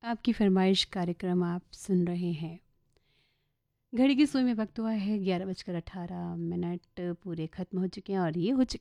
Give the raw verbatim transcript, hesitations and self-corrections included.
आपकी फरमाइश कार्यक्रम आप सुन रहे हैं। घड़ी की सुई में वक्त हुआ है ग्यारह बजकर अठारह मिनट पूरे ख़त्म हो चुके हैं और ये हो चुकी